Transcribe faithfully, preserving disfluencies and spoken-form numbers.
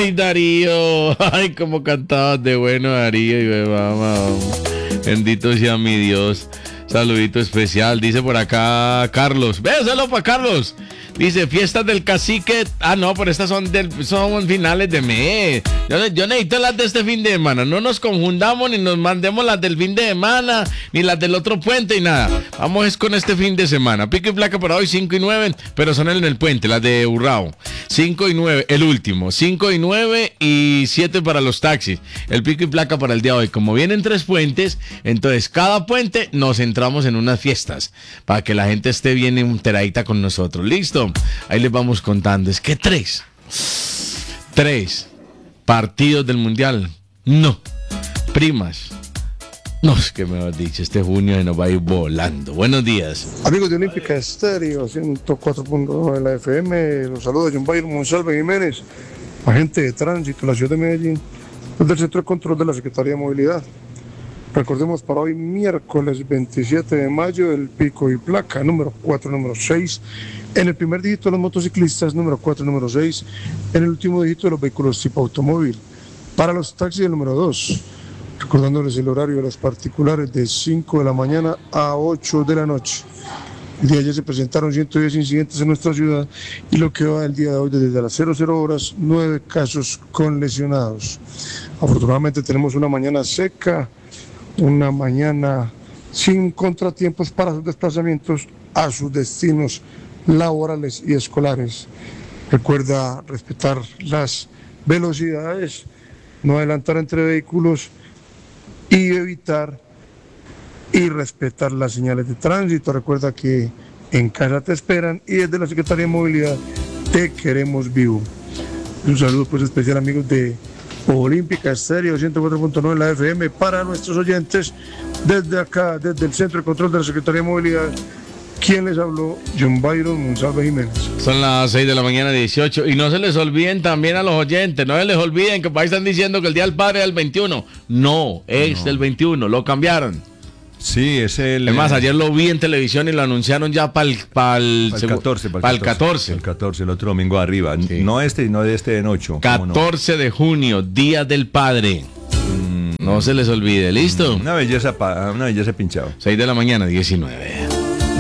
Ay, Darío. Ay, cómo cantabas de bueno, Darío. Y me mama. Bendito sea mi Dios. Saludito especial. Dice por acá Carlos. Bésalo para Carlos. Dice, fiestas del cacique. Ah, no, pero estas son, del, son finales de mes. Yo, yo necesito las de este fin de semana. No nos confundamos ni nos mandemos las del fin de semana, ni las del otro puente y nada. Vamos es con este fin de semana. Pico y placa para hoy cinco y nueve, pero son en el puente, las de Urrao. cinco y nueve, el último. cinco y nueve y siete para los taxis. El pico y placa para el día de hoy. Como vienen tres puentes, entonces cada puente nos centramos en unas fiestas para que la gente esté bien enteradita con nosotros. ¿Listo? Ahí les vamos contando. Es que tres. Tres partidos del Mundial. No. Primas. No, es que mejor dicho, este junio se nos va a ir volando. Buenos días. Amigos de Olímpica Estéreo, ciento cuatro punto nueve de la F M. Los saluda John Byron Monsalve Jiménez, agente de tránsito de la ciudad de Medellín, desde el Centro de Control de la Secretaría de Movilidad. Recordemos para hoy, miércoles veintisiete de mayo, el pico y placa, número cuatro, número seis. En el primer dígito de los motociclistas, número cuatro, número seis. En el último dígito de los vehículos tipo automóvil. Para los taxis, el número dos. Recordándoles el horario de los particulares de cinco de la mañana a ocho de la noche. El día de ayer se presentaron ciento diez incidentes en nuestra ciudad y lo que va del día de hoy desde las cero cero horas, nueve casos con lesionados. Afortunadamente tenemos una mañana seca, una mañana sin contratiempos para sus desplazamientos a sus destinos laborales y escolares. Recuerda respetar las velocidades, no adelantar entre vehículos y evitar y respetar las señales de tránsito. Recuerda que en casa te esperan y desde la Secretaría de Movilidad te queremos vivo. Un saludo pues especial, amigos de Olímpica Estéreo ciento cuatro punto nueve en la F M para nuestros oyentes desde acá, desde el Centro de Control de la Secretaría de Movilidad. ¿Quién les habló? John Byron Monsalve Jiménez. Son las seis de la mañana, dieciocho. Y no se les olviden también a los oyentes, no se les olviden que por ahí están diciendo que el Día del Padre es el veintiuno. No, es no. el veintiuno, lo cambiaron. Sí, es el... Es más, ayer lo vi en televisión y lo anunciaron ya para el... Para el, el catorce. Para el catorce. El catorce, el otro domingo arriba. Sí. No este, no de este en ocho. catorce de junio, Día del Padre. Mm, no se les olvide, ¿listo? Una belleza, pa, una belleza pinchado. seis de la mañana, diecinueve.